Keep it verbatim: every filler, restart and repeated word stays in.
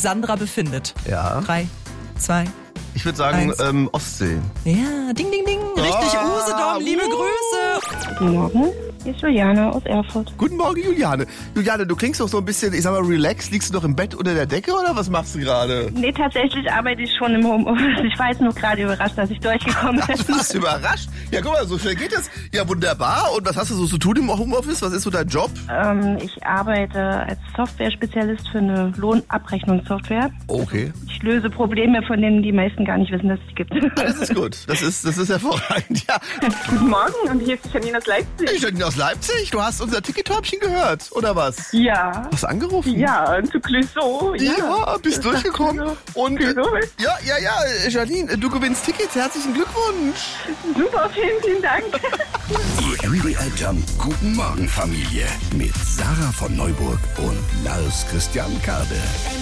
Sandra befindet? Ja. Drei, zwei, Ich würde sagen, Eins. ähm, Ostsee. ja, ding, ding, ding. Richtig, Ah, Usedom, liebe uh. Grüße. Guten Morgen, hier ist Juliane aus Erfurt. Guten Morgen, Juliane. Juliane, du klingst doch so ein bisschen, ich sag mal, relaxed. Liegst du doch im Bett unter der Decke oder was machst du gerade? Nee, tatsächlich arbeite ich schon im Homeoffice. Ich war jetzt nur gerade überrascht, dass ich durchgekommen bin. Du warst überrascht. Ja, guck mal, so schnell geht das. Ja, wunderbar. Und was hast du so zu tun im Homeoffice? Was ist so dein Job? Ähm, ich arbeite als Software-Spezialist für eine Lohnabrechnungssoftware. Okay. Ich löse Probleme, von denen die meisten gar nicht wissen, dass es die gibt. Das ist gut. Das ist, das ist hervorragend. Ja. Guten Morgen, und hier ist Janine aus Leipzig. Ich bin aus Leipzig. Du hast unser Ticket-Täubchen gehört, oder was? Ja. Hast du angerufen? Ja, zu Clouseau. Ja, Ja, bist durchgekommen. Und äh, Clouseau. ja, ja, ja, Janine, du gewinnst Tickets. Herzlichen Glückwunsch. Super, vielen, vielen Dank. Die M D R Jump Guten Morgen Familie mit Sarah von Neuburg und Lars Christian Kade.